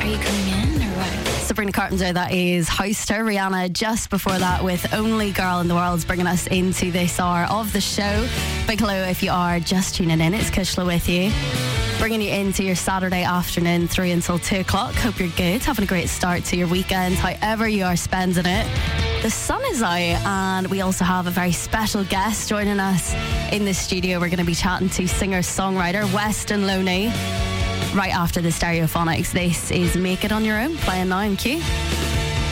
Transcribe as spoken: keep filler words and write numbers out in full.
Are you coming in or what? Sabrina Carpenter, that is Hoister. Rihanna just before that with Only Girl in the World, bringing us into this hour of the show. Big hello if you are just tuning in. It's Kishla with you, bringing you into your Saturday afternoon, three until two o'clock. Hope you're good, having a great start to your weekend, however you are spending it. The sun is out, and we also have a very special guest joining us in the studio. We're going to be chatting to singer-songwriter Weston Loney right after the Stereophonics. This is Make It On Your Own, playing now in Q.